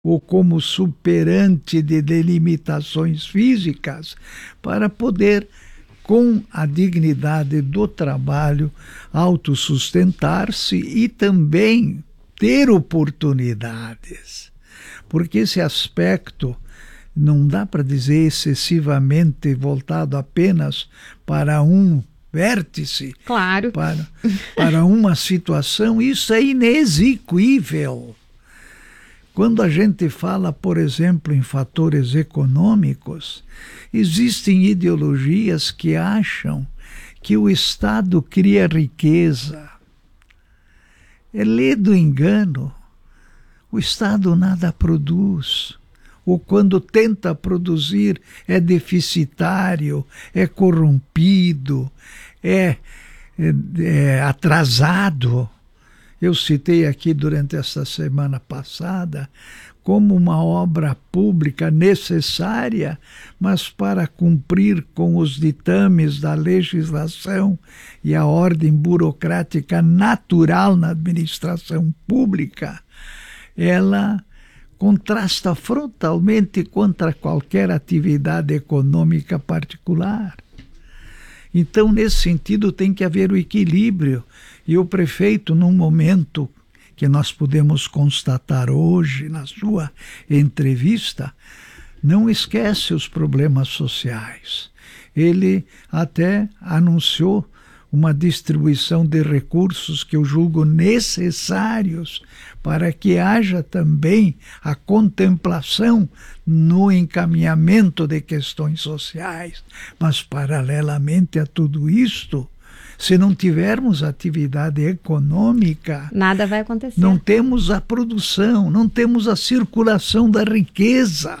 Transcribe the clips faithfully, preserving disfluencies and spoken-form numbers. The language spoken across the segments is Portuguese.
ou como superante de delimitações físicas, para poder, com a dignidade do trabalho, autossustentar-se e também ter oportunidades. Porque esse aspecto não dá para dizer excessivamente voltado apenas para um vértice, claro, para, para uma situação, isso é inexequível. Quando a gente fala, por exemplo, em fatores econômicos, existem ideologias que acham que o Estado cria riqueza. É ledo engano. O Estado nada produz. Ou quando tenta produzir é deficitário, é corrompido, é, é, é atrasado. Eu citei aqui durante esta semana passada como uma obra pública necessária, mas para cumprir com os ditames da legislação e a ordem burocrática natural na administração pública, ela contrasta frontalmente contra qualquer atividade econômica particular. Então, nesse sentido, tem que haver o equilíbrio. E o prefeito, num momento que nós podemos constatar hoje, na sua entrevista, não esquece os problemas sociais. Ele até anunciou uma distribuição de recursos que eu julgo necessários para que haja também a contemplação no encaminhamento de questões sociais. Mas, paralelamente a tudo isto, se não tivermos atividade econômica, nada vai acontecer. Não temos a produção, não temos a circulação da riqueza.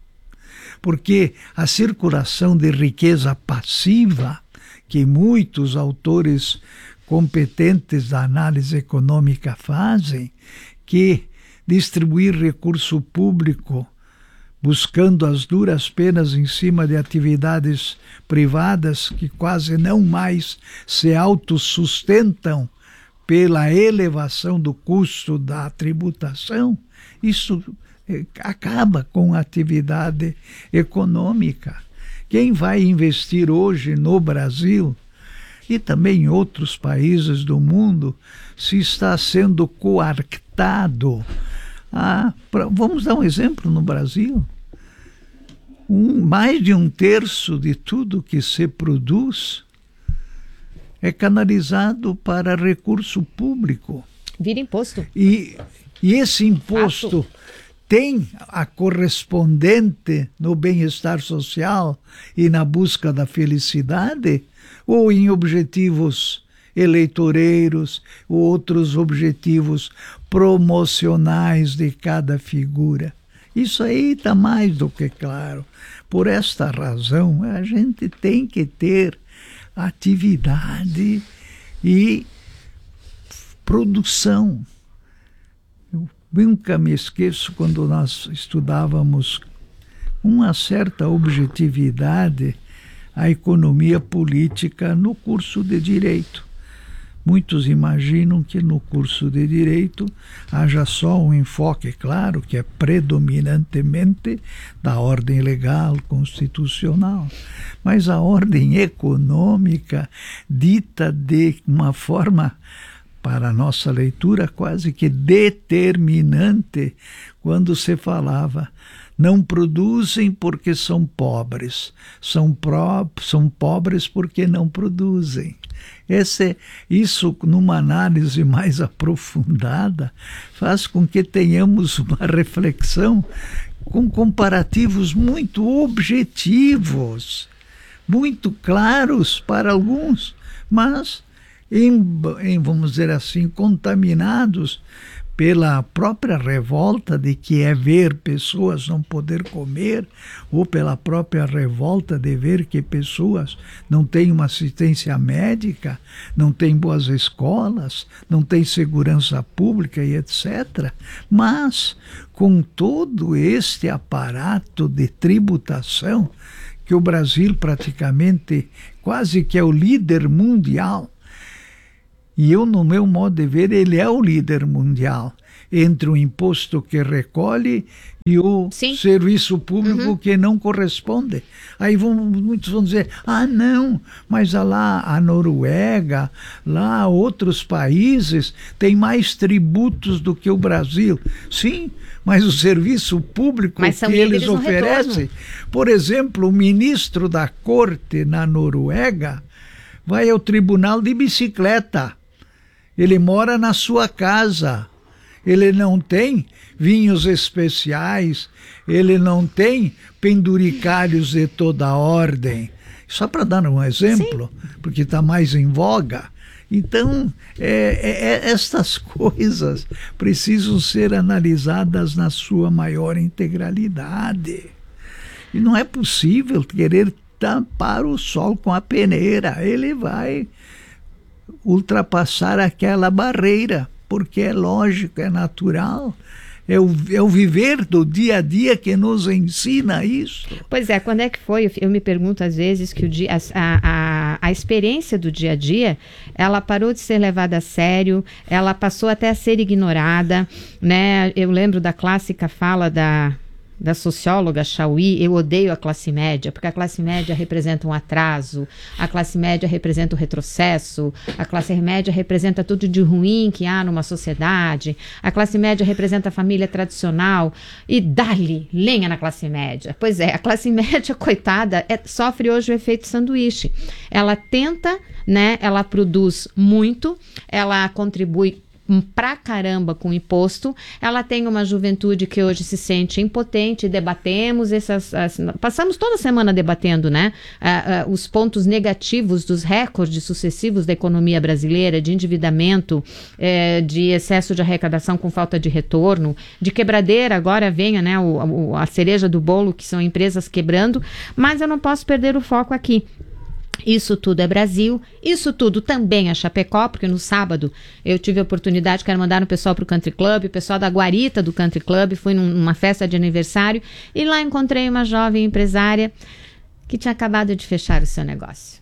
Porque a circulação de riqueza passiva, que muitos autores competentes da análise econômica fazem, que distribuir recurso público buscando as duras penas em cima de atividades privadas que quase não mais se autossustentam pela elevação do custo da tributação, isso acaba com a atividade econômica. Quem vai investir hoje no Brasil e também em outros países do mundo se está sendo coartado? Ah, pra, vamos dar um exemplo no Brasil. Um, mais de um terço de tudo que se produz é canalizado para recurso público. Vira imposto. E, e esse imposto Fato. tem a correspondente no bem-estar social e na busca da felicidade, ou em objetivos eleitoreiros, ou outros objetivos promocionais de cada figura. Isso aí está mais do que claro. Por esta razão, a gente tem que ter atividade e produção. Eu nunca me esqueço quando nós estudávamos uma certa objetividade a economia política no curso de Direito. Muitos imaginam que no curso de Direito haja só um enfoque, claro, que é predominantemente da ordem legal, constitucional. Mas a ordem econômica, dita de uma forma, para a nossa leitura, quase que determinante, quando se falava: não produzem porque são pobres, são, pró são pobres porque não produzem. Esse, isso, numa análise mais aprofundada, faz com que tenhamos uma reflexão com comparativos muito objetivos, muito claros para alguns, mas, em, em, vamos dizer assim, contaminados pela própria revolta de que é ver pessoas não poder comer, ou pela própria revolta de ver que pessoas não têm uma assistência médica, não têm boas escolas, não têm segurança pública e etcétera. Mas, com todo este aparato de tributação, que o Brasil praticamente quase que é o líder mundial, e eu, no meu modo de ver, ele é o líder mundial. entre o imposto que recolhe e o Sim. serviço público uhum. que não corresponde. Aí vão, muitos vão dizer, ah não, mas lá a Noruega, lá outros países têm mais tributos do que o Brasil. Sim, mas o serviço público que eles oferecem, por exemplo, o ministro da corte na Noruega vai ao tribunal de bicicleta. Ele mora na sua casa. Ele não tem vinhos especiais, ele não tem penduricalhos de toda ordem. Só para dar um exemplo, Sim. porque está mais em voga. Então, é, é, estas coisas precisam ser analisadas na sua maior integralidade. E não é possível querer tampar o sol com a peneira. Ele vai ultrapassar aquela barreira, porque é lógico, é natural. É o, é o viver do dia a dia que nos ensina isso. Pois é, quando é que foi? Eu me pergunto às vezes que o dia, a, a, a experiência do dia a dia, ela parou de ser levada a sério, ela passou até a ser ignorada, né? Eu lembro da clássica fala da... da socióloga Chauí, eu odeio a classe média, porque a classe média representa um atraso, a classe média representa o retrocesso, a classe média representa tudo de ruim que há numa sociedade, a classe média representa a família tradicional, e dá-lhe lenha na classe média. Pois é, a classe média, coitada, é, sofre hoje o efeito sanduíche. Ela tenta, né, ela produz muito, ela contribui pra caramba com imposto, ela tem uma juventude que hoje se sente impotente, debatemos essas, as, passamos toda semana debatendo, né, uh, uh, os pontos negativos dos recordes sucessivos da economia brasileira, de endividamento, uh, de excesso de arrecadação com falta de retorno, de quebradeira, agora venha, né, o, o, a cereja do bolo, que são empresas quebrando, mas eu não posso perder o foco aqui. Isso tudo é Brasil, isso tudo também é Chapecó, porque no sábado eu tive a oportunidade, quero mandar o pessoal para o Country Club, o pessoal da guarita do Country Club, fui num, numa festa de aniversário e lá encontrei uma jovem empresária que tinha acabado de fechar o seu negócio.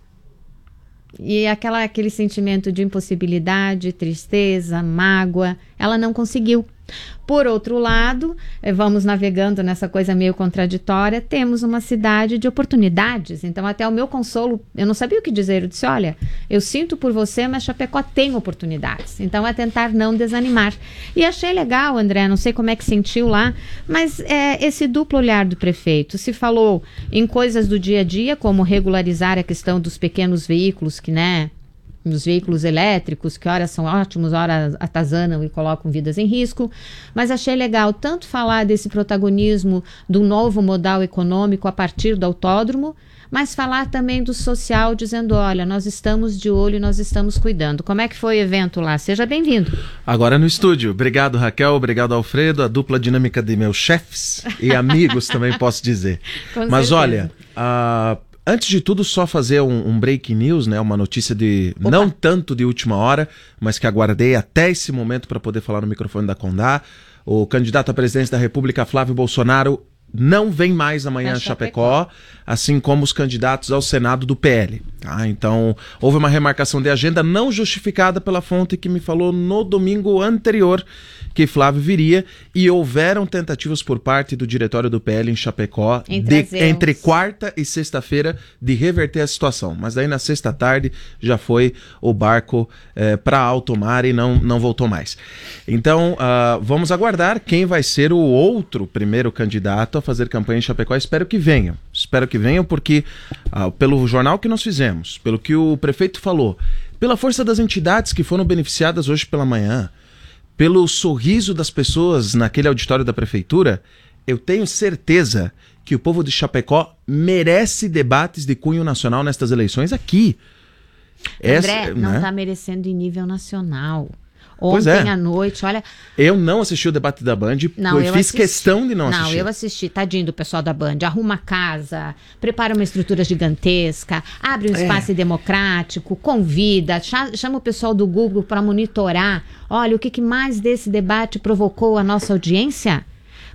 E aquela, aquele sentimento de impossibilidade, tristeza, mágoa, ela não conseguiu. Por outro lado, vamos navegando nessa coisa meio contraditória, temos uma cidade de oportunidades, então até o meu consolo, eu não sabia o que dizer, eu disse, olha, eu sinto por você, mas Chapecó tem oportunidades, então é tentar não desanimar. E achei legal, André, não sei como é que sentiu lá, mas é, esse duplo olhar do prefeito, se falou em coisas do dia a dia, como regularizar a questão dos pequenos veículos, que, né, os veículos elétricos, que horas são ótimos, horas atazanam e colocam vidas em risco, mas achei legal tanto falar desse protagonismo do novo modal econômico a partir do autódromo, mas falar também do social, dizendo, olha, nós estamos de olho, nós estamos cuidando. Como é que foi o evento lá? Seja bem-vindo. Agora no estúdio. Obrigado, Raquel, obrigado, Alfredo, a dupla dinâmica de meus chefes e amigos também posso dizer. Com mas certeza. Olha, a... antes de tudo, só fazer um, um breaking news, né? Uma notícia de Opa. não tanto de última hora, mas que aguardei até esse momento para poder falar no microfone da Condá. O candidato à presidência da República, Flávio Bolsonaro, não vem mais amanhã a Chapecó, assim como os candidatos ao Senado do P L. Tá? Então, houve uma remarcação de agenda não justificada pela fonte que me falou no domingo anterior que Flávio viria, e houveram tentativas por parte do diretório do P L em Chapecó de, entre quarta e sexta-feira de reverter a situação. Mas daí na sexta tarde já foi o barco eh, para alto mar e não, não voltou mais. Então, uh, vamos aguardar quem vai ser o outro primeiro candidato a fazer campanha em Chapecó. Espero que venham. Espero que venham porque, uh, pelo jornal que nós fizemos, pelo que o prefeito falou, pela força das entidades que foram beneficiadas hoje pela manhã, pelo sorriso das pessoas naquele auditório da prefeitura, eu tenho certeza que o povo de Chapecó merece debates de cunho nacional nestas eleições aqui. André, Essa, não está né? merecendo em nível nacional. Pois Ontem é. à noite, olha... Eu não assisti o debate da Band, Não, eu, eu fiz assisti. questão de não, não assistir. Não, eu assisti. Tadinho do pessoal da Band. Arruma a casa, prepara uma estrutura gigantesca, abre um É. espaço democrático, convida, cha- chama o pessoal do Google para monitorar. Olha, o que, que mais desse debate provocou a nossa audiência?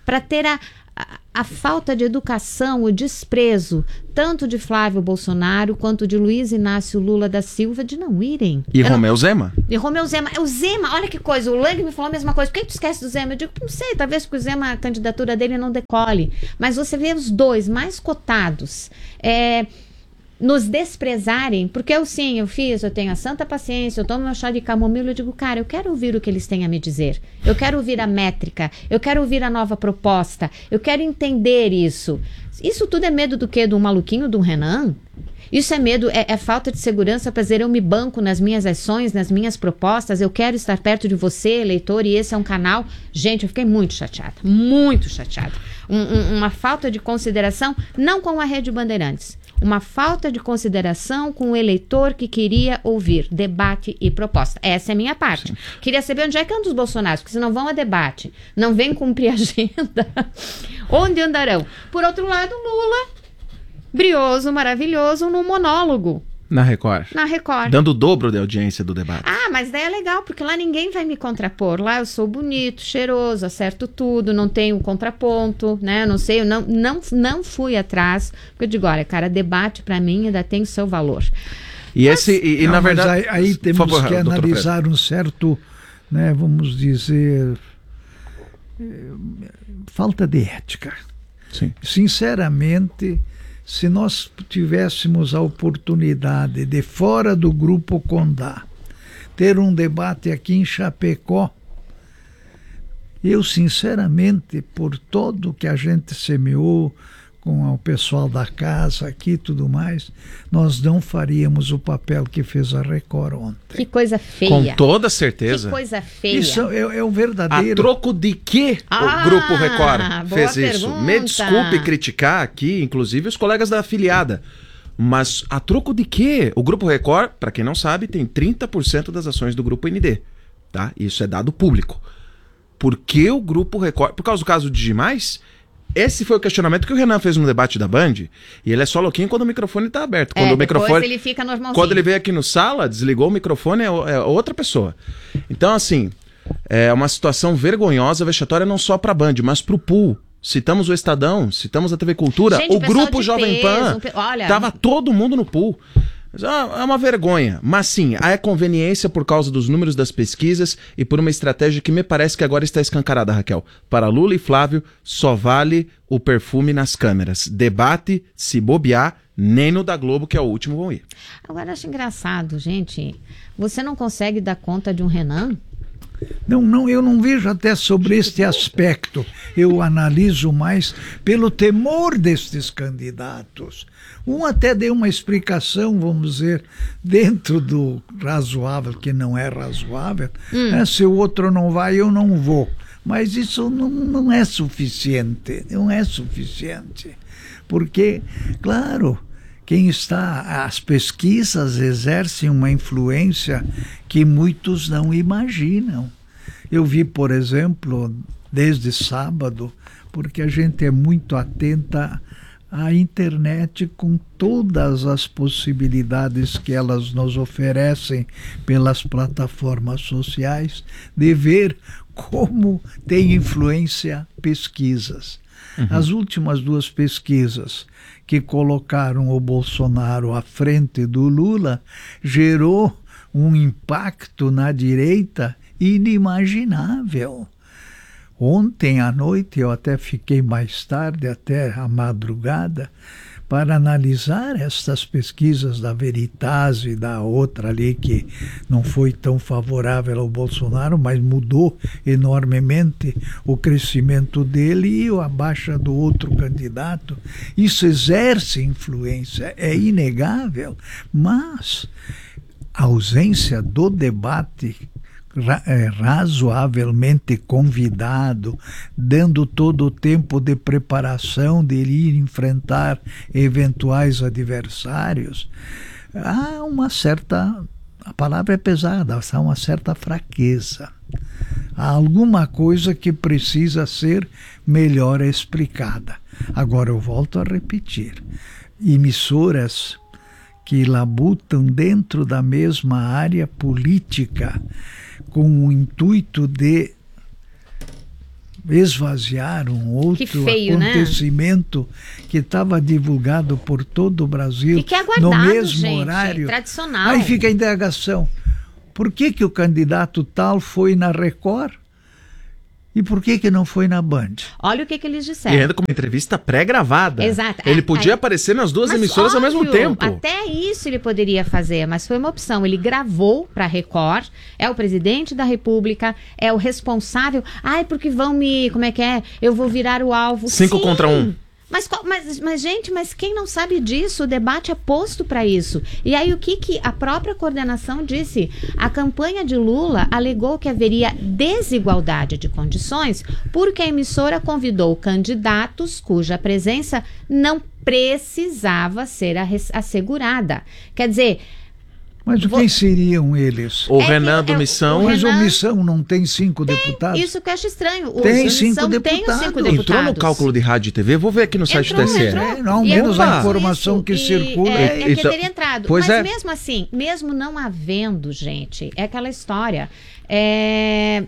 para ter a, a, a falta de educação, o desprezo, tanto de Flávio Bolsonaro quanto de Luiz Inácio Lula da Silva, de não irem. E Eu Romeu não... Zema? E Romeu Zema. O Zema, olha que coisa, o Lang me falou a mesma coisa. Por que tu esquece do Zema? Eu digo, não sei, talvez porque o Zema, a candidatura dele não decole. Mas você vê os dois mais cotados, é... nos desprezarem, porque eu sim, eu fiz, eu tenho a santa paciência, eu tomo meu chá de camomila, eu digo, cara, eu quero ouvir o que eles têm a me dizer, eu quero ouvir a métrica, eu quero ouvir a nova proposta, eu quero entender isso. Isso tudo é medo do quê? Do maluquinho do Renan? Isso é medo, é, é falta de segurança para dizer eu me banco nas minhas ações, nas minhas propostas, eu quero estar perto de você, eleitor, e esse é um canal. Gente, eu fiquei muito chateada, muito chateada. Um, um, uma falta de consideração, não com a Rede Bandeirantes, uma falta de consideração com o eleitor que queria ouvir debate e proposta. Essa é a minha parte. Sim. Queria saber onde é que andam os bolsonaros, porque se não vão a debate, não vêm cumprir a agenda, onde andarão? Por outro lado, Lula, brioso, maravilhoso, num monólogo. Na Record. Na Record. Dando o dobro da audiência do debate. Ah, mas daí é legal, porque lá ninguém vai me contrapor. Lá eu sou bonito, cheiroso, acerto tudo, não tenho contraponto, né? Não sei, eu não, não, não fui atrás. Porque eu digo, olha, cara, debate pra mim ainda tem o seu valor. E mas, esse, e, e não, na verdade... Aí, aí temos favor, que analisar Fred. um certo, né, vamos dizer, falta de ética. Sim. Sinceramente... Se nós tivéssemos a oportunidade de, fora do Grupo Condá, ter um debate aqui em Chapecó, eu, sinceramente, por tudo que a gente semeou com o pessoal da casa aqui e tudo mais, nós não faríamos o papel que fez a Record ontem. Que coisa feia. Com toda certeza. Que coisa feia. Isso é, é o verdadeiro... A troco de que ah, o Grupo Record fez pergunta. isso? Me desculpe criticar aqui, inclusive, os colegas da afiliada. Mas a troco de que? O Grupo Record, para quem não sabe, tem trinta por cento das ações do Grupo N D. Tá? Isso é dado público. Por que o Grupo Record... Por causa do caso de Dimais... Esse foi o questionamento que o Renan fez no debate da Band, e ele é só louquinho quando o microfone tá aberto. Quando é, o microfone, ele fica normalzinho. Quando ele veio aqui no sala, desligou o microfone, é, é outra pessoa. Então, assim, é uma situação vergonhosa, vexatória, não só pra Band, mas pro Pool. Citamos o Estadão, citamos a T V Cultura, Gente, o Grupo Jovem Pan, um pe... Olha... tava todo mundo no Pool. É uma vergonha, mas sim, há conveniência por causa dos números das pesquisas e por uma estratégia que me parece que agora está escancarada, Raquel. Para Lula e Flávio, só vale o perfume nas câmeras. Debate, se bobear, nem no da Globo, que é o último, vão ir. Agora, eu acho engraçado, gente. Você não consegue dar conta de um Renan? Não, não, eu não vejo até sobre este aspecto. Eu analiso mais pelo temor destes candidatos. Um até deu uma explicação, vamos dizer, dentro do razoável, que não é razoável. Hum. Né? Se o outro não vai, eu não vou. Mas isso não, não é suficiente, não é suficiente. Porque, claro... Quem está, as pesquisas exercem uma influência que muitos não imaginam. Eu vi, por exemplo, desde sábado, porque a gente é muito atenta à internet com todas as possibilidades que elas nos oferecem pelas plataformas sociais, de ver como tem influência pesquisas. Uhum. As últimas duas pesquisas que colocaram o Bolsonaro à frente do Lula gerou um impacto na direita inimaginável. Ontem à noite, eu até fiquei mais tarde, até a madrugada, para analisar estas pesquisas da Veritas e da outra ali que não foi tão favorável ao Bolsonaro, mas mudou enormemente o crescimento dele e a baixa do outro candidato. Isso exerce influência, é inegável, mas a ausência do debate razoavelmente convidado, dando todo o tempo de preparação de ir enfrentar eventuais adversários, há uma certa, a palavra é pesada, há uma certa fraqueza. Há alguma coisa que precisa ser melhor explicada. Agora eu volto a repetir, emissoras que labutam dentro da mesma área política com o intuito de esvaziar um outro que feio, acontecimento, né? Que estava divulgado por todo o Brasil, e que é aguardado, no mesmo gente, horário. Tradicional. Aí fica a indagação. Por que que o candidato tal foi na Record? E por que que não foi na Band? Olha o que que eles disseram. E ainda com uma entrevista pré-gravada. Exato. Ele é, podia é, aparecer nas duas mas emissoras óbvio, ao mesmo tempo. Até isso ele poderia fazer, mas foi uma opção. Ele gravou para a Record, é o presidente da República, é o responsável. Ai, porque vão me... Como é que é? Eu vou virar o alvo. Cinco Sim. contra um. Mas, mas, mas, gente, mas quem não sabe disso? O debate é posto para isso. E aí, o que, que a própria coordenação disse? A campanha de Lula alegou que haveria desigualdade de condições porque a emissora convidou candidatos cuja presença não precisava ser assegurada. Quer dizer... Mas Vou... quem seriam eles? O é Renan que, do é, Missão. o Mas Renan... o Missão não tem cinco tem, deputados? Isso que eu acho estranho. O tem, Missão cinco deputados. tem os cinco deputados. Entrou no cálculo de rádio e T V? Vou ver aqui no site entrou, do T S E. Entrou. É, ao e menos a é informação isso, que e, circula. É, é que Então, teria entrado. pois Mas é. mesmo assim, mesmo não havendo, gente, é aquela história. É...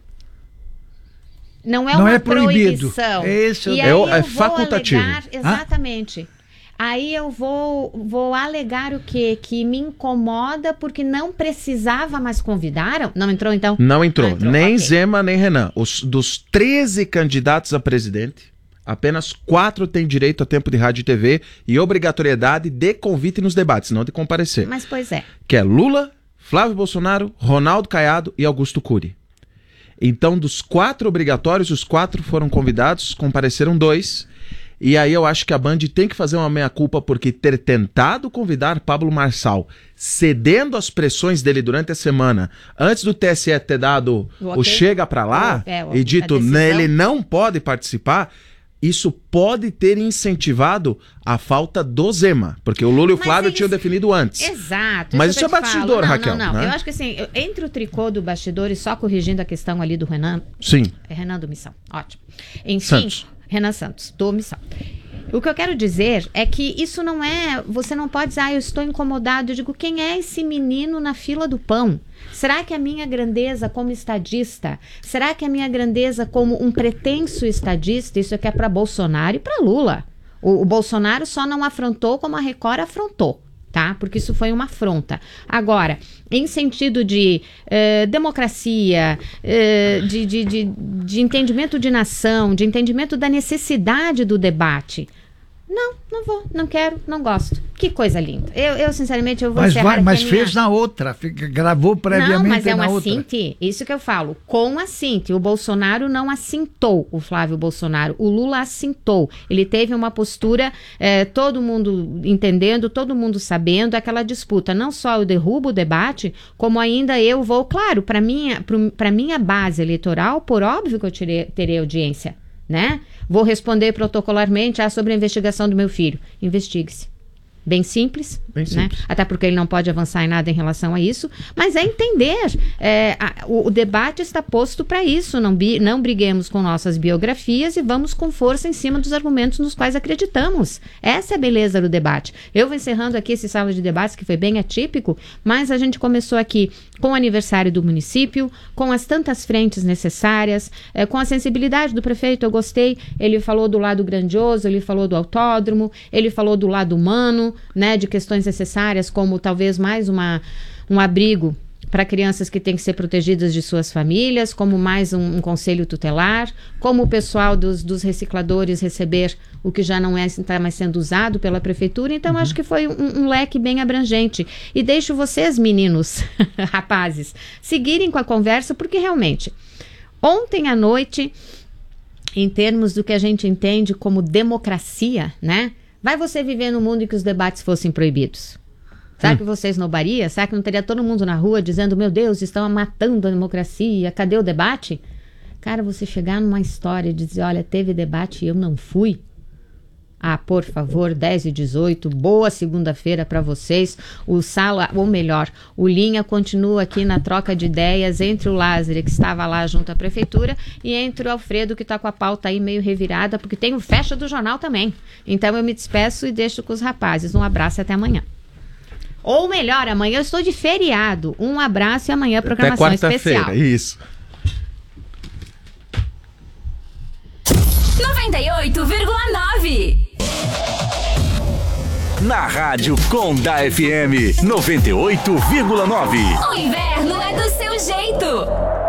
Não é Não uma é proibido. proibição. É esse o- e É aí o- é eu vou facultativo. alegar- exatamente. Aí eu vou, vou alegar o quê? Que me incomoda porque não precisava, mas convidaram? Não entrou, então? Não entrou. Não entrou, Nem ok. Zema, nem Renan. Os, dos treze candidatos a presidente, apenas quatro têm direito a tempo de rádio e T V e obrigatoriedade de convite nos debates, não de comparecer. Mas pois é. Que é Lula, Flávio Bolsonaro, Ronaldo Caiado e Augusto Cury. Então, dos quatro obrigatórios, os quatro foram convidados, compareceram dois. E aí eu acho que a Band tem que fazer uma meia-culpa porque ter tentado convidar Pablo Marçal, cedendo às pressões dele durante a semana, antes do T S E ter dado O o, ok. chega pra lá O- é, o- e a dito decisão. ele não pode participar, isso pode ter incentivado a falta do Zema, porque o Lula e o Mas Flávio eles- tinham definido antes. Exato. Mas que isso eu é te falo. bastidor, não, Raquel, Não, não, né? Eu acho que assim, eu- entre o tricô do bastidor e só corrigindo a questão ali do Renan, Sim. é Renan do Missão, ótimo. Enfim, Santos. Renan Santos, do Missão. O que eu quero dizer é que isso não é... Você não pode dizer, ah, eu estou incomodado. Eu digo, quem é esse menino na fila do pão? Será que a minha grandeza como estadista? Será que a minha grandeza como um pretenso estadista? Isso aqui é para Bolsonaro e para Lula. O, o Bolsonaro só não afrontou como a Record afrontou. Tá? Porque isso foi uma afronta. Agora, em sentido de eh, democracia, eh, de, de, de, de entendimento de nação, de entendimento da necessidade do debate, não, não vou, não quero, não gosto. Que coisa linda. Eu, eu sinceramente, eu vou Mas, encerrar vai, aqui mas a minha... fez na outra, fica- gravou previamente Não, mas é na um outra. assinte. Isso que eu falo. Com assinte. O Bolsonaro não assintou, o Flávio Bolsonaro. O Lula assintou. Ele teve uma postura, eh, todo mundo entendendo, todo mundo sabendo, aquela disputa. Não só eu derrubo o debate, como ainda eu vou, claro, para minha, para minha base eleitoral, por óbvio que eu tirei, terei audiência, né? Vou responder protocolarmente ah, sobre a investigação do meu filho. Investigue-se. Bem simples, Bem simples. né? Até porque ele não pode avançar em nada em relação a isso, mas é entender. É, a, o, o debate está posto para isso. Não, bi, não briguemos com nossas biografias e vamos com força em cima dos argumentos nos quais acreditamos. Essa é a beleza do debate. Eu vou encerrando aqui esse sala de debates que foi bem atípico, mas a gente começou aqui com o aniversário do município, com as tantas frentes necessárias, é, com a sensibilidade do prefeito. Eu gostei. Ele falou do lado grandioso, ele falou do autódromo, ele falou do lado humano, né, de questões necessárias, como talvez mais uma, um abrigo para crianças que têm que ser protegidas de suas famílias, como mais um, um conselho tutelar, como o pessoal dos, dos recicladores receber o que já não é, está mais sendo usado pela prefeitura. Então, uhum. acho que foi um, um leque bem abrangente. E deixo vocês, meninos, rapazes, seguirem com a conversa, porque realmente, ontem à noite, em termos do que a gente entende como democracia, né? Vai você viver num mundo em que os debates fossem proibidos? Será hum. que você esnobaria? Será que não teria todo mundo na rua dizendo, meu Deus, estão matando a democracia, cadê o debate? Cara, você chegar numa história de dizer, olha, teve debate e eu não fui. Ah, por favor, dez e dezoito, boa segunda-feira para vocês. O Sala, ou melhor, o Linha continua aqui na troca de ideias entre o Lázaro, que estava lá junto à prefeitura, e entre o Alfredo, que está com a pauta aí meio revirada, porque tem o fecha do jornal também. Então eu me despeço e deixo com os rapazes. Um abraço e até amanhã. Ou melhor, amanhã eu estou de feriado. Um abraço e amanhã programação até quarta-feira, especial. Isso. noventa e oito vírgula nove. Na Rádio Condá F M noventa e oito vírgula nove. O inverno é do seu jeito.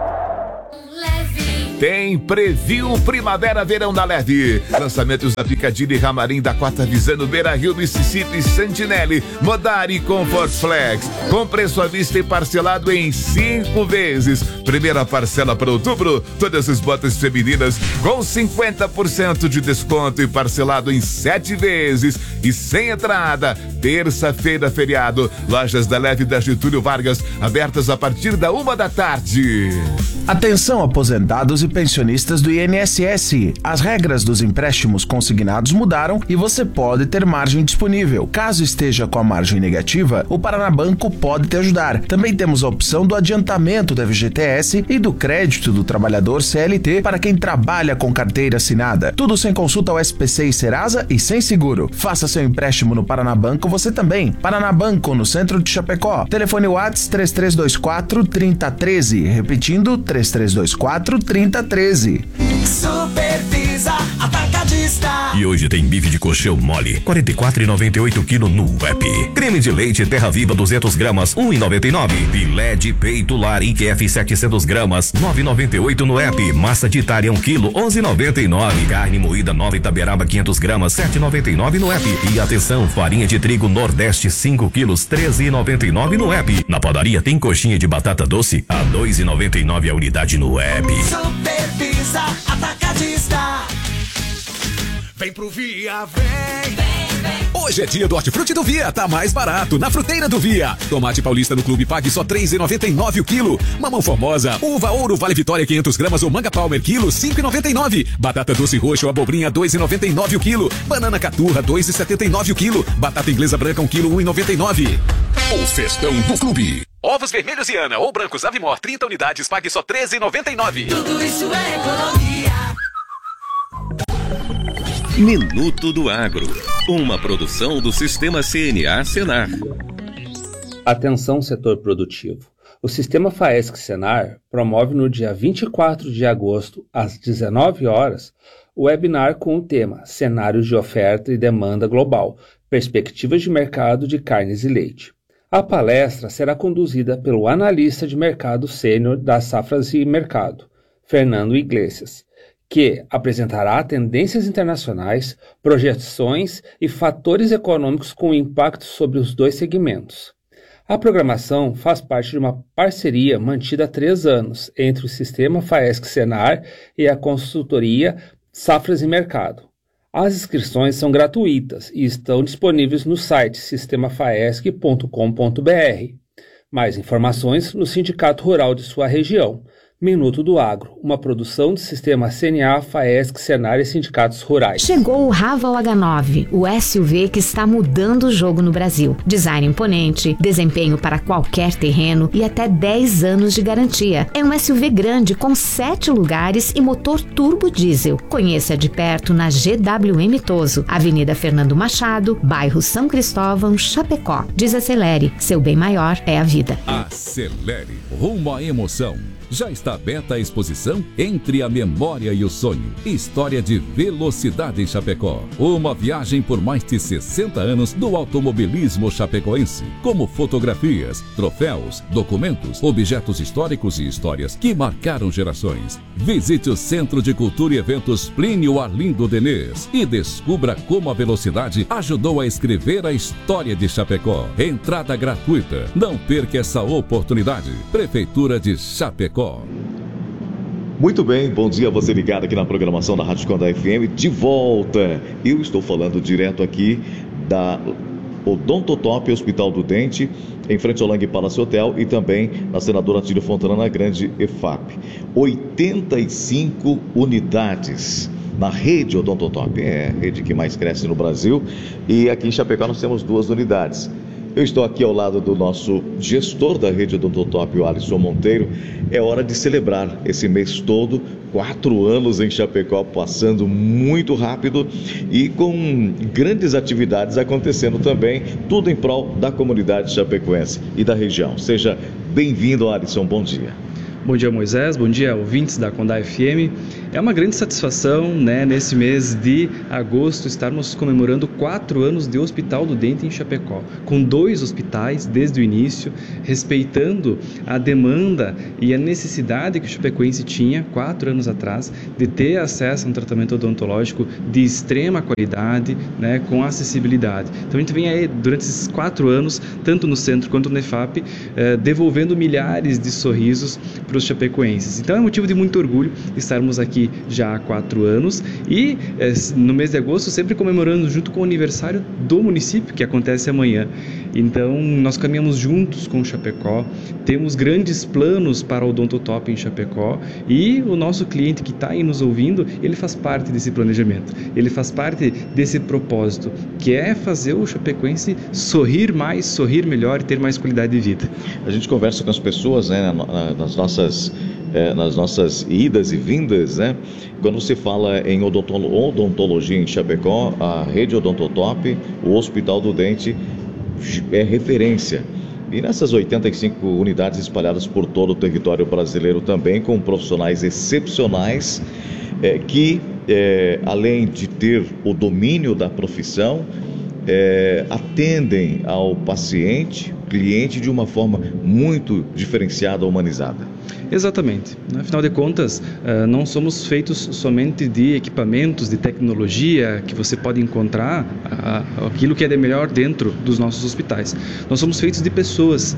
Tem Preview Primavera-Verão da Leve. Lançamentos da Picadilly e Ramarim da Quarta Visano, Beira Rio, Mississippi, Santinelli, Modari e Comfort Flex. Com preço à vista e parcelado em cinco vezes. Primeira parcela para outubro, todas as botas femininas com cinquenta por cento de desconto e parcelado em sete vezes. E sem entrada. Terça-feira, feriado. Lojas da Leve da Getúlio Vargas, abertas a partir da uma da tarde. Atenção, aposentados e pensionistas do I N S S. As regras dos empréstimos consignados mudaram e você pode ter margem disponível. Caso esteja com a margem negativa, o Paraná Banco pode te ajudar. Também temos a opção do adiantamento do F G T S e do crédito do trabalhador C L T para quem trabalha com carteira assinada. Tudo sem consulta ao S P C e Serasa e sem seguro. Faça seu empréstimo no Paraná Banco você também. Paraná Banco, no centro de Chapecó. Telefone WhatsApp três três dois quatro, três zero um três. Repetindo, três três dois quatro, três zero um três. Supervisa Atacadista. E hoje tem bife de coxão mole, quarenta e quatro reais e noventa e oito quilo no app. Creme de leite Terra Viva duzentos gramas, um real e noventa e nove. Filé de peito lar I Q F setecentos gramas, nove reais e noventa e oito no app. Massa de Itália um quilo, onze reais e noventa e nove. Carne moída Nova Itaberaba quinhentos gramas, sete reais e noventa e nove no app. E atenção, farinha de trigo Nordeste cinco quilos, treze reais e noventa e nove no app. Na padaria tem coxinha de batata doce a dois reais e noventa e nove a unidade no app. Supervisa Atacadista. Vem pro Via, vem. Vem, vem. Hoje é dia do Hortifruti do Via, tá mais barato, na fruteira do Via. Tomate paulista no clube pague só três reais e noventa e nove o quilo. Mamão formosa, uva ouro Vale Vitória quinhentos gramas ou manga Palmer quilo, cinco reais e noventa e nove. Batata doce roxa ou abobrinha dois reais e noventa e nove o quilo. Banana caturra dois reais e setenta e nove o quilo. Batata inglesa branca um quilo, um real e noventa e nove. O festão do clube. Ovos vermelhos e Ana ou brancos Avimor, trinta unidades, pague só treze reais e noventa e nove. Tudo isso é economia. Minuto do Agro, uma produção do Sistema C N A Senar. Atenção, setor produtivo. O Sistema FAESC Senar promove no dia vinte e quatro de agosto, às dezenove horas, o webinar com o tema Cenários de Oferta e Demanda Global, Perspectivas de Mercado de Carnes e Leite. A palestra será conduzida pelo analista de mercado sênior das Safras e Mercado, Fernando Iglesias, que apresentará tendências internacionais, projeções e fatores econômicos com impacto sobre os dois segmentos. A programação faz parte de uma parceria mantida há três anos entre o Sistema FAESC Senar e a consultoria Safras e Mercado. As inscrições são gratuitas e estão disponíveis no site sistema faesc ponto com ponto br. Mais informações no Sindicato Rural de sua região. Minuto do Agro, uma produção do Sistema C N A, FAESC, Senar e Sindicatos Rurais. Chegou o Raval H nove, o S U V que está mudando o jogo no Brasil. Design imponente, desempenho para qualquer terreno e até dez anos de garantia. É um S U V grande com sete lugares e motor turbo diesel. Conheça de perto na G W M Toso, Avenida Fernando Machado, bairro São Cristóvão, Chapecó. Desacelere, seu bem maior é a vida. Acelere, rumo à emoção. Já está aberta a exposição Entre a Memória e o Sonho, história de velocidade em Chapecó. Uma viagem por mais de sessenta anos do automobilismo chapecoense, como fotografias, troféus, documentos, objetos históricos e histórias que marcaram gerações. Visite o Centro de Cultura e Eventos Plínio Arlindo Denês e descubra como a velocidade ajudou a escrever a história de Chapecó. Entrada gratuita. Não perca essa oportunidade. Prefeitura de Chapecó. Muito bem, bom dia, você ligado aqui na programação da Rádio Condá F M, de volta. Eu estou falando direto aqui da Odontotop Hospital do Dente, em frente ao Lang Palace Hotel e também na Senadora Atílio Fontana na Grande E F A P. oitenta e cinco unidades na rede Odontotop, é a rede que mais cresce no Brasil, e aqui em Chapecó nós temos duas unidades. Eu estou aqui ao lado do nosso gestor da rede Odontotop, o Alisson Monteiro. É hora de celebrar esse mês todo, quatro anos em Chapecó, passando muito rápido e com grandes atividades acontecendo também, tudo em prol da comunidade chapecoense e da região. Seja bem-vindo, Alisson, bom dia. Bom dia, Moisés, bom dia, ouvintes da Condá F M. É uma grande satisfação, né, nesse mês de agosto, estarmos comemorando quatro anos de Hospital do Dente em Chapecó, com dois hospitais desde o início, respeitando a demanda e a necessidade que o chapecoense tinha quatro anos atrás de ter acesso a um tratamento odontológico de extrema qualidade, né, com acessibilidade. Então a gente vem aí durante esses quatro anos, tanto no centro quanto no EFAP, eh, devolvendo milhares de sorrisos para os chapecoenses. Então é motivo de muito orgulho estarmos aqui já há quatro anos e eh, no mês de agosto sempre comemorando junto com o aniversário do município, que acontece amanhã. Então nós caminhamos juntos com o Chapecó, temos grandes planos para o Odontotop em Chapecó e o nosso cliente que está aí nos ouvindo, ele faz parte desse planejamento, ele faz parte desse propósito, que é fazer o chapecoense sorrir mais, sorrir melhor e ter mais qualidade de vida. A gente conversa com as pessoas, né, nas nossas, é, nas nossas idas e vindas, né? Quando se fala em odontologia em Chapecó, a rede Odontotop, o Hospital do Dente é referência. E nessas oitenta e cinco unidades espalhadas por todo o território brasileiro também, com profissionais excepcionais, é, que é, além de ter o domínio da profissão, é, atendem ao paciente, cliente, de uma forma muito diferenciada, humanizada. Exatamente. Afinal de contas, não somos feitos somente de equipamentos, de tecnologia que você pode encontrar, aquilo que é de melhor dentro dos nossos hospitais. Nós somos feitos de pessoas.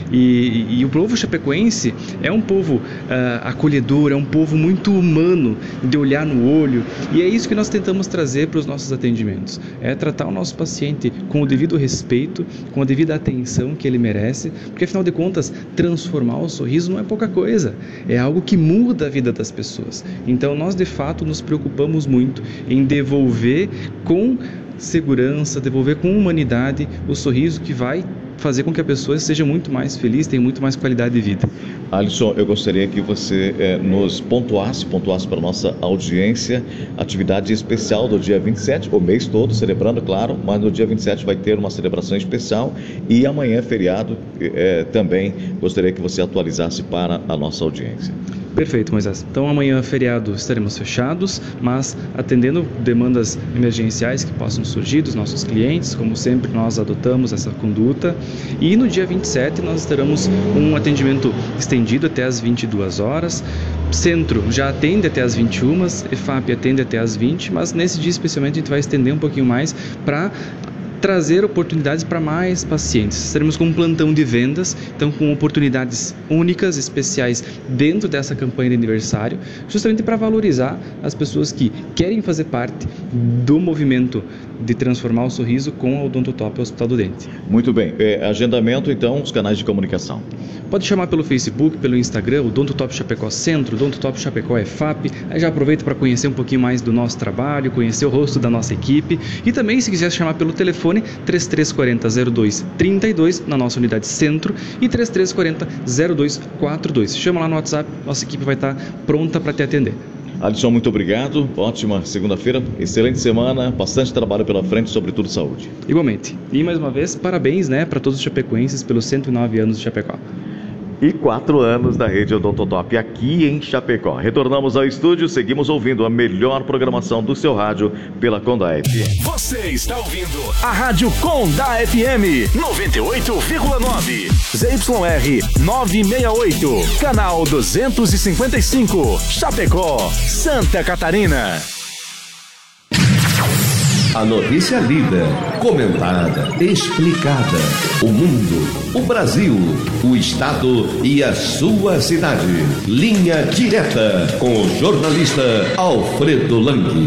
E, e o povo chapecoense é um povo uh, acolhedor, é um povo muito humano, de olhar no olho, e é isso que nós tentamos trazer para os nossos atendimentos, é tratar o nosso paciente com o devido respeito, com a devida atenção que ele merece, porque afinal de contas, transformar o sorriso não é pouca coisa, é algo que muda a vida das pessoas. Então nós de fato nos preocupamos muito em devolver com segurança, devolver com humanidade o sorriso que vai fazer com que a pessoa seja muito mais feliz, tenha muito mais qualidade de vida. Alisson, eu gostaria que você eh, nos pontuasse, pontuasse para a nossa audiência, atividade especial do dia vinte e sete, o mês todo celebrando, claro, mas no dia vinte e sete vai ter uma celebração especial e amanhã é feriado, eh, também gostaria que você atualizasse para a nossa audiência. Perfeito, Moisés. Então amanhã, feriado, estaremos fechados, mas atendendo demandas emergenciais que possam surgir dos nossos clientes, como sempre nós adotamos essa conduta. E no dia vinte e sete nós teremos um atendimento estendido até às vinte e duas horas. Centro já atende até às vinte e uma, EFAP atende até às vinte, mas nesse dia especialmente a gente vai estender um pouquinho mais para trazer oportunidades para mais pacientes. Estaremos com um plantão de vendas, então com oportunidades únicas, especiais dentro dessa campanha de aniversário, justamente para valorizar as pessoas que querem fazer parte do movimento de transformar o sorriso com a Odontotop Hospital do Dente. Muito bem. É, agendamento, então, os canais de comunicação. Pode chamar pelo Facebook, pelo Instagram, Odontotop Chapecó Centro, Odontotop Chapecó EFAP. Aí já aproveita para conhecer um pouquinho mais do nosso trabalho, conhecer o rosto da nossa equipe. E também, se quiser chamar pelo telefone, três três quatro zero zero dois três dois na nossa unidade Centro e três três quatro zero dois quatro dois. Chama lá no WhatsApp, nossa equipe vai estar pronta para te atender. Alisson, muito obrigado. Ótima segunda-feira, excelente semana, bastante trabalho pela frente, sobretudo saúde. Igualmente. E mais uma vez, parabéns, né, para todos os chapecoenses pelos cento e nove anos de Chapecó. E quatro anos da rede Odontotop aqui em Chapecó. Retornamos ao estúdio, seguimos ouvindo a melhor programação do seu rádio pela Condá F M. Você está ouvindo a Rádio Condá F M noventa e oito vírgula nove, Z Y R novecentos e sessenta e oito, canal duzentos e cinquenta e cinco, Chapecó, Santa Catarina. A notícia lida, comentada, explicada. O mundo, o Brasil, o estado e a sua cidade. Linha direta com o jornalista Alfredo Lang.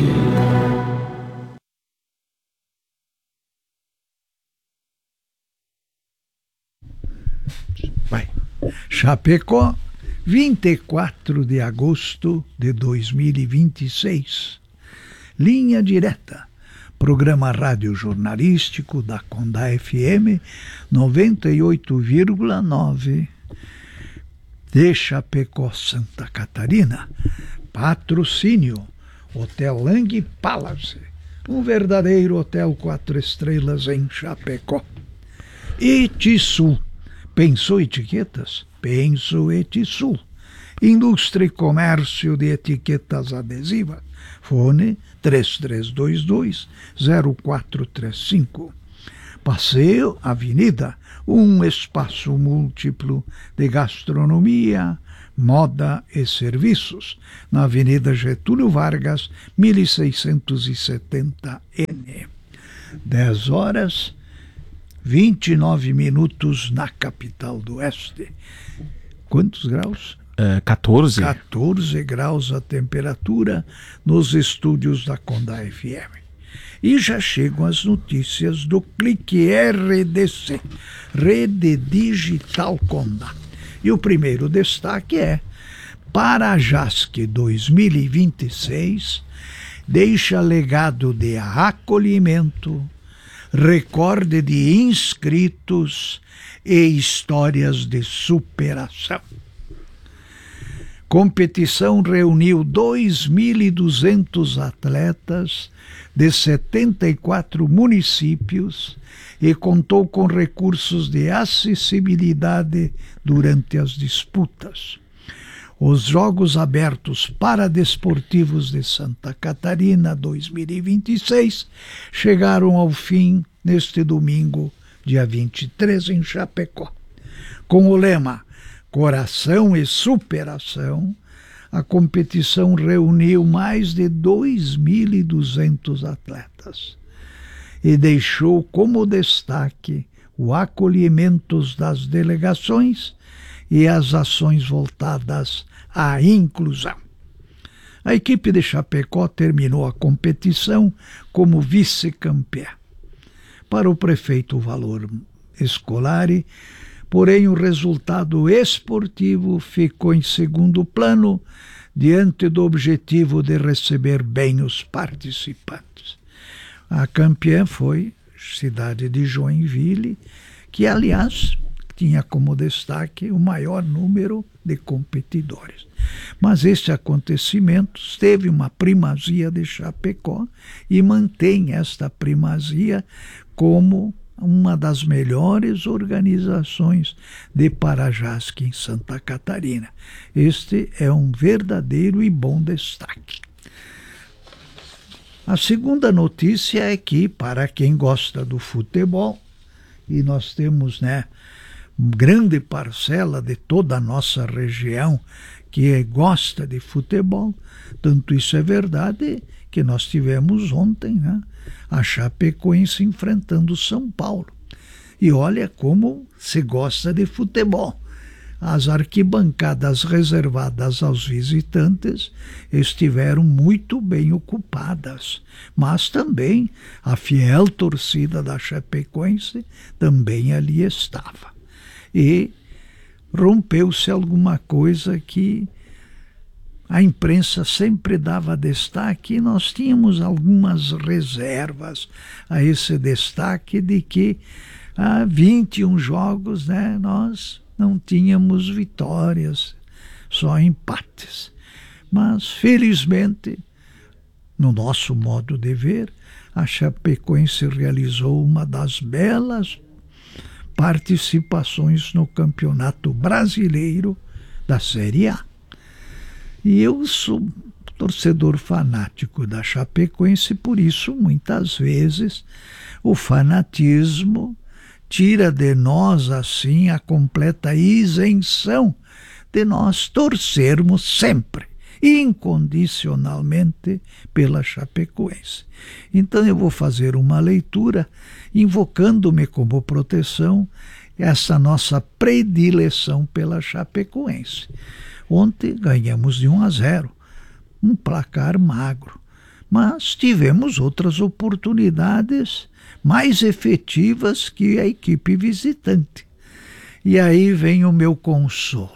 Vai. Chapecó, vinte e quatro de agosto de dois mil e vinte e seis. Linha direta. Programa rádio jornalístico da Condá F M noventa e oito vírgula nove de Chapecó, Santa Catarina. Patrocínio Hotel Lang Palace, um verdadeiro hotel quatro estrelas em Chapecó. Etisul, pensou etiquetas? Penso Etisul. Indústria e Comércio de Etiquetas Adesivas, fone três três dois dois, zero quatro três cinco. Passeio Avenida, um espaço múltiplo de gastronomia, moda e serviços, na Avenida Getúlio Vargas, mil seiscentos e setenta N. dez horas, vinte e nove minutos na capital do Oeste. Quantos graus? É, quatorze. quatorze graus a temperatura nos estúdios da Conda F M. E já chegam as notícias do Clique R D C, Rede Digital Conda. E o primeiro destaque é: Parajasc dois mil e vinte e seis deixa legado de acolhimento, recorde de inscritos e histórias de superação. Competição reuniu dois mil e duzentos atletas de setenta e quatro municípios e contou com recursos de acessibilidade durante as disputas. Os Jogos Abertos Paradesportivos de Santa Catarina dois mil e vinte e seis chegaram ao fim neste domingo, dia vinte e três, em Chapecó. Com o lema Coração e Superação, a competição reuniu mais de dois mil e duzentos atletas e deixou como destaque o acolhimento das delegações e as ações voltadas à inclusão. A equipe de Chapecó terminou a competição como vice-campeã. Para o prefeito Valor Scolari, porém, o resultado esportivo ficou em segundo plano diante do objetivo de receber bem os participantes. A campeã foi a cidade de Joinville, que, aliás, tinha como destaque o maior número de competidores. Mas este acontecimento teve uma primazia de Chapecó e mantém esta primazia como uma das melhores organizações de Parajasc em Santa Catarina. Este é um verdadeiro e bom destaque. A segunda notícia é que, para quem gosta do futebol, e nós temos, né, grande parcela de toda a nossa região que gosta de futebol, tanto isso é verdade que nós tivemos ontem, né, a Chapecoense enfrentando o São Paulo. E olha como se gosta de futebol. As arquibancadas reservadas aos visitantes estiveram muito bem ocupadas, mas também a fiel torcida da Chapecoense também ali estava. E rompeu-se alguma coisa que a imprensa sempre dava destaque, e nós tínhamos algumas reservas a esse destaque de que há vinte e um jogos, né, nós não tínhamos vitórias, só empates. Mas, felizmente, no nosso modo de ver, a Chapecoense realizou uma das belas participações no Campeonato Brasileiro da Série A. E eu sou torcedor fanático da Chapecoense, por isso, muitas vezes, o fanatismo tira de nós, assim, a completa isenção de nós torcermos sempre, incondicionalmente, pela Chapecoense. Então eu vou fazer uma leitura invocando-me como proteção essa nossa predileção pela Chapecoense. Ontem ganhamos de um a zero, um placar magro, mas tivemos outras oportunidades mais efetivas que a equipe visitante. E aí vem o meu consolo.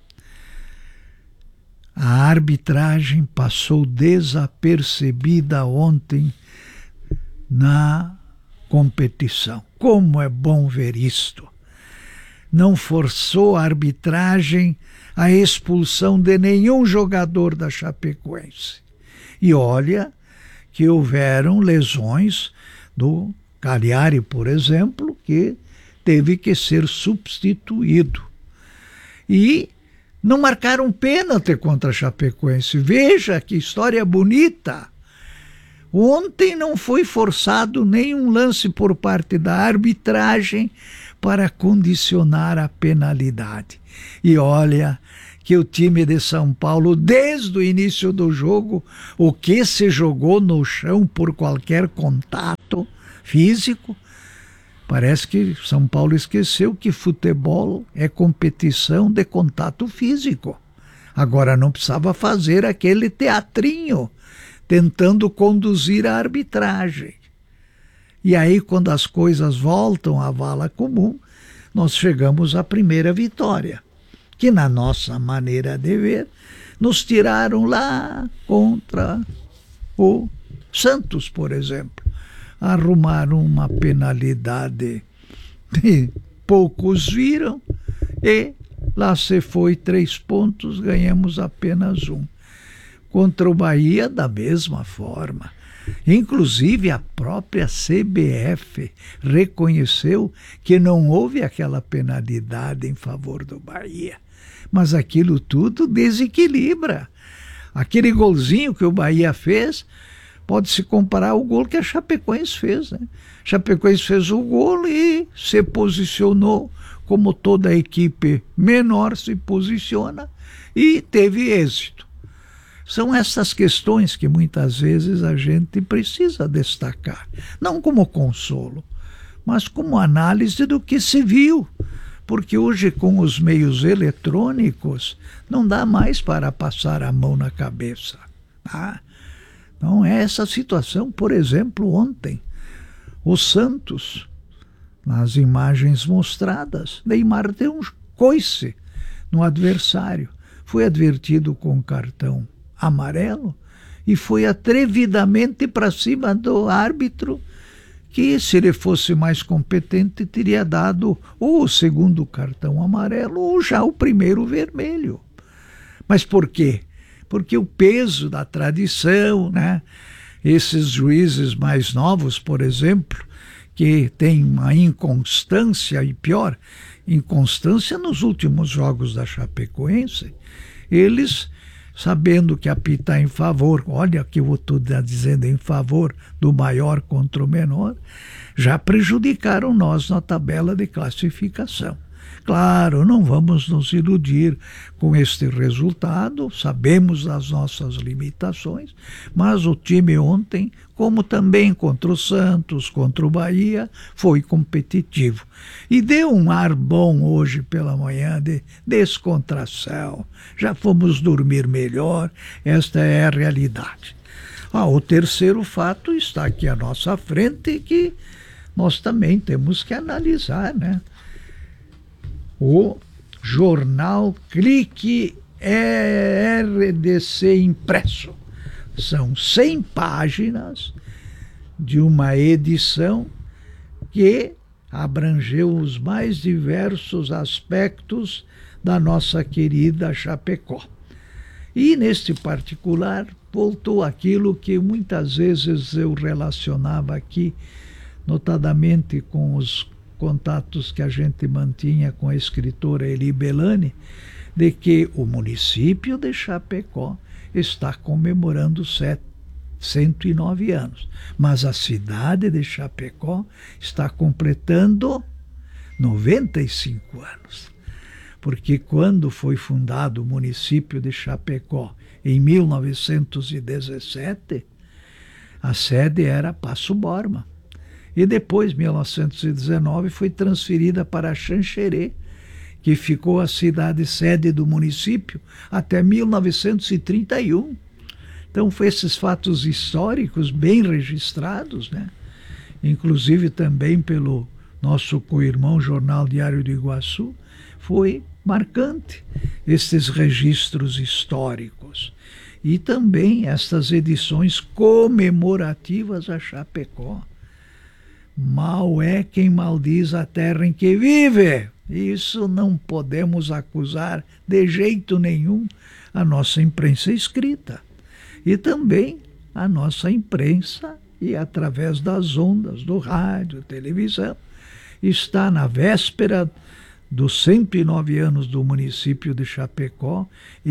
A arbitragem passou desapercebida ontem na competição. Como é bom ver isto! Não forçou a arbitragem a expulsão de nenhum jogador da Chapecoense. E olha que houveram lesões do Cagliari, por exemplo, que teve que ser substituído. E não marcaram pênalti contra a Chapecoense. Veja que história bonita. Ontem não foi forçado nenhum lance por parte da arbitragem para condicionar a penalidade. E olha que o time de São Paulo, desde o início do jogo, o que se jogou no chão por qualquer contato físico, parece que São Paulo esqueceu que futebol é competição de contato físico. Agora não precisava fazer aquele teatrinho tentando conduzir a arbitragem. E aí, quando as coisas voltam à vala comum, nós chegamos à primeira vitória, que na nossa maneira de ver, nos tiraram lá contra o Santos, por exemplo. Arrumaram uma penalidade que poucos viram e lá se foi três pontos, ganhamos apenas um. Contra o Bahia, da mesma forma. Inclusive, a própria C B F reconheceu que não houve aquela penalidade em favor do Bahia. Mas aquilo tudo desequilibra. Aquele golzinho que o Bahia fez pode se comparar ao gol que a Chapecoense fez, né? Chapecoense fez o gol e se posicionou como toda a equipe menor se posiciona e teve êxito. São essas questões que muitas vezes a gente precisa destacar, não como consolo, mas como análise do que se viu, porque hoje com os meios eletrônicos não dá mais para passar a mão na cabeça, tá? Então essa situação, por exemplo, ontem, o Santos, nas imagens mostradas, Neymar deu um coice no adversário, foi advertido com cartão amarelo e foi atrevidamente para cima do árbitro, que se ele fosse mais competente teria dado ou o segundo cartão amarelo ou já o primeiro vermelho. Mas por quê? Porque o peso da tradição, né? Esses juízes mais novos, por exemplo, que têm uma inconstância, e pior, inconstância nos últimos jogos da Chapecoense, eles, sabendo que apitar em favor, olha que eu estou dizendo em favor do maior contra o menor, já prejudicaram nós na tabela de classificação. Claro, não vamos nos iludir com este resultado, sabemos das nossas limitações, mas o time ontem, como também contra o Santos, contra o Bahia, foi competitivo. E deu um ar bom hoje pela manhã de descontração. Já fomos dormir melhor, esta é a realidade. Ah, o terceiro fato está aqui à nossa frente, que nós também temos que analisar, né? O jornal Clique R D C impresso. São cem páginas de uma edição que abrangeu os mais diversos aspectos da nossa querida Chapecó. E, neste particular, voltou aquilo que muitas vezes eu relacionava aqui, notadamente com os contatos que a gente mantinha com a escritora Eli Belani, de que o município de Chapecó está comemorando cento e nove anos, mas a cidade de Chapecó está completando noventa e cinco anos, porque quando foi fundado o município de Chapecó em mil novecentos e dezessete, a sede era Passo Borba. E depois, em mil novecentos e dezenove, foi transferida para Xanxerê, que ficou a cidade sede do município até mil novecentos e trinta e um. Então, foi esses fatos históricos bem registrados, né? Inclusive também pelo nosso co-irmão Jornal Diário do Iguaçu, foi marcante esses registros históricos. E também estas edições comemorativas a Chapecó. Mal é quem maldiz a terra em que vive. Isso não podemos acusar de jeito nenhum a nossa imprensa escrita. E também a nossa imprensa, e através das ondas do rádio, televisão, está na véspera dos cento e nove anos do município de Chapecó,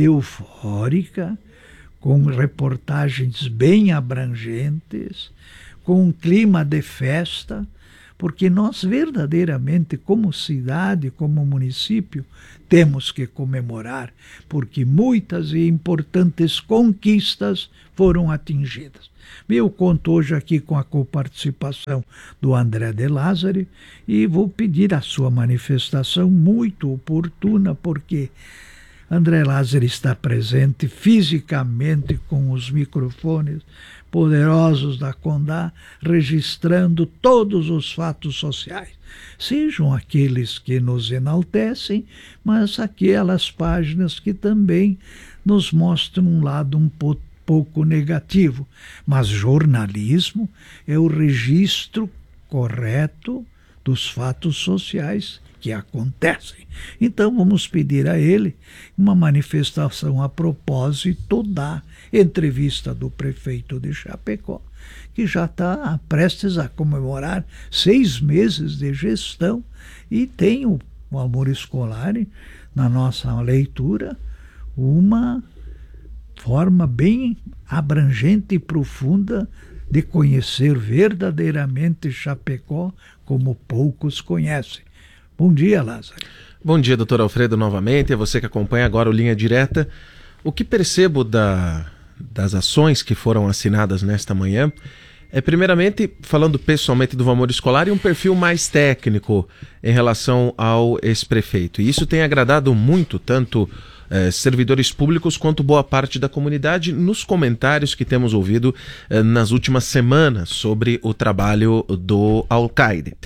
eufórica, com reportagens bem abrangentes, com um clima de festa, porque nós verdadeiramente, como cidade, como município, temos que comemorar, porque muitas e importantes conquistas foram atingidas. Eu conto hoje aqui com a coparticipação do André de Lázari e vou pedir a sua manifestação muito oportuna, porque André Lázari está presente fisicamente com os microfones poderosos da Condá, registrando todos os fatos sociais, sejam aqueles que nos enaltecem, mas aquelas páginas que também nos mostram um lado um pouco pouco negativo. Mas jornalismo é o registro correto dos fatos sociais que acontecem. Então vamos pedir a ele uma manifestação a propósito da entrevista do prefeito de Chapecó, que já está prestes a comemorar seis meses de gestão e tem o, o Amor Escolar, na nossa leitura, uma forma bem abrangente e profunda de conhecer verdadeiramente Chapecó como poucos conhecem. Bom dia, Lázaro. Bom dia, doutor Alfredo, novamente. É você que acompanha agora o Linha Direta. O que percebo da, das ações que foram assinadas nesta manhã é, primeiramente, falando pessoalmente do Amor Escolar, e um perfil mais técnico em relação ao ex-prefeito. E isso tem agradado muito, tanto Eh, servidores públicos quanto boa parte da comunidade, nos comentários que temos ouvido eh, nas últimas semanas sobre o trabalho do Alcaide.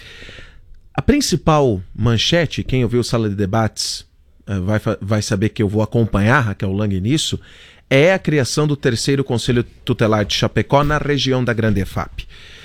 A principal manchete, quem ouviu Sala de Debates eh, vai, vai saber que eu vou acompanhar Raquel Lang nisso, é a criação do terceiro Conselho Tutelar de Chapecó na região da Grande EFAP.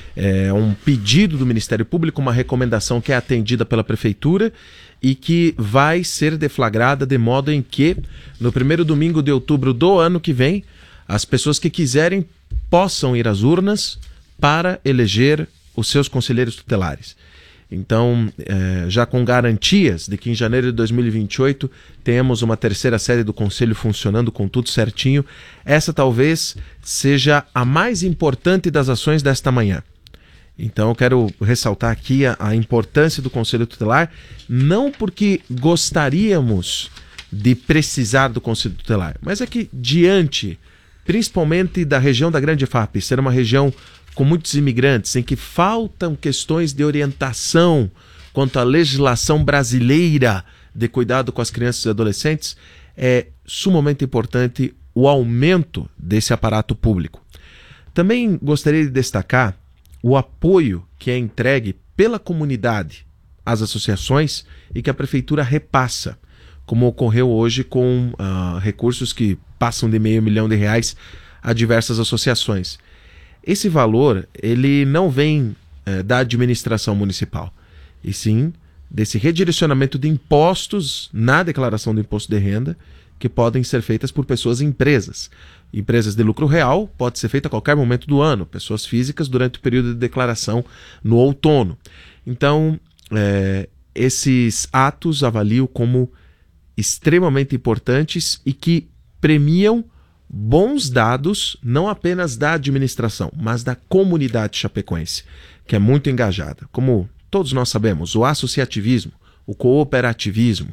É um pedido do Ministério Público, uma recomendação que é atendida pela Prefeitura e que vai ser deflagrada de modo em que, no primeiro domingo de outubro do ano que vem, as pessoas que quiserem possam ir às urnas para eleger os seus conselheiros tutelares. Então, é, já com garantias de que em janeiro de dois mil e vinte e oito temos uma terceira sede do Conselho funcionando com tudo certinho, essa talvez seja a mais importante das ações desta manhã. Então eu quero ressaltar aqui a, a importância do Conselho Tutelar, não porque gostaríamos de precisar do Conselho Tutelar, mas é que diante, principalmente da região da Grande EFAP, ser uma região com muitos imigrantes, em que faltam questões de orientação quanto à legislação brasileira de cuidado com as crianças e adolescentes, é sumamente importante o aumento desse aparato público. Também gostaria de destacar o apoio que é entregue pela comunidade às associações e que a Prefeitura repassa, como ocorreu hoje com uh, recursos que passam de meio milhão de reais a diversas associações. Esse valor, ele não vem uh, da administração municipal, e sim desse redirecionamento de impostos na declaração do imposto de renda, que podem ser feitas por pessoas e empresas. Empresas de lucro real pode ser feita a qualquer momento do ano, pessoas físicas durante o período de declaração no outono. Então, é, esses atos avalio como extremamente importantes e que premiam bons dados, não apenas da administração, mas da comunidade chapecoense, que é muito engajada. Como todos nós sabemos, o associativismo, o cooperativismo,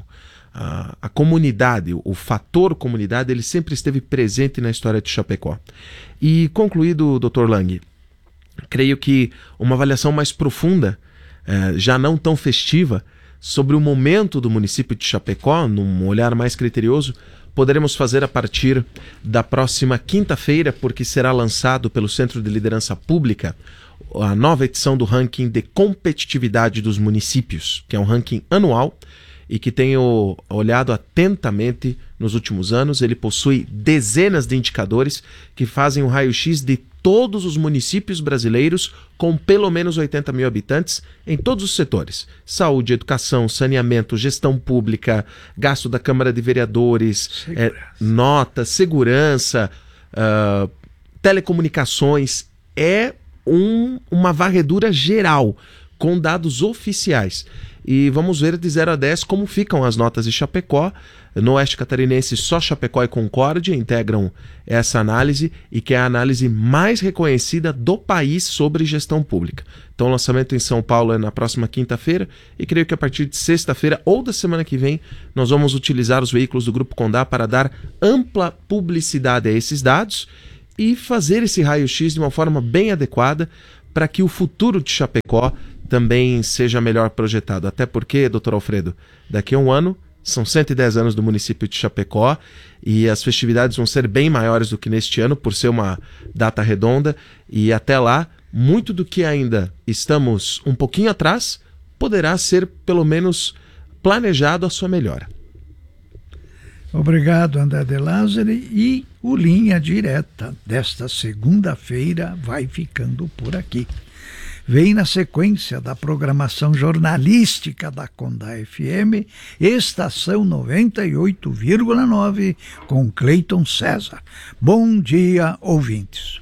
A, a comunidade, o, o fator comunidade, ele sempre esteve presente na história de Chapecó. E concluído, doutor Lang, creio que uma avaliação mais profunda, eh, já não tão festiva, sobre o momento do município de Chapecó, num olhar mais criterioso, poderemos fazer a partir da próxima quinta-feira, porque será lançado pelo Centro de Liderança Pública a nova edição do ranking de competitividade dos municípios, que é um ranking anual e que tenho olhado atentamente nos últimos anos. Ele possui dezenas de indicadores que fazem um raio-x de todos os municípios brasileiros com pelo menos oitenta mil habitantes em todos os setores: saúde, educação, saneamento, gestão pública, gasto da Câmara de Vereadores, é, nota, segurança, uh, telecomunicações. É um, uma varredura geral com dados oficiais. E vamos ver de zero a dez como ficam as notas de Chapecó. No Oeste Catarinense, só Chapecó e Concórdia integram essa análise, e que é a análise mais reconhecida do país sobre gestão pública. Então o lançamento em São Paulo é na próxima quinta-feira, e creio que a partir de sexta-feira ou da semana que vem nós vamos utilizar os veículos do Grupo Condá para dar ampla publicidade a esses dados e fazer esse raio-x de uma forma bem adequada para que o futuro de Chapecó também seja melhor projetado. Até porque, doutor Alfredo, daqui a um ano são cento e dez anos do município de Chapecó e as festividades vão ser bem maiores do que neste ano, por ser uma data redonda, e até lá, muito do que ainda estamos um pouquinho atrás poderá ser, pelo menos, planejado a sua melhora. Obrigado, André de Lázari, e o Linha Direta desta segunda-feira vai ficando por aqui. Vem na sequência da programação jornalística da Condá F M, Estação noventa e oito vírgula nove, com Cleiton César. Bom dia, ouvintes.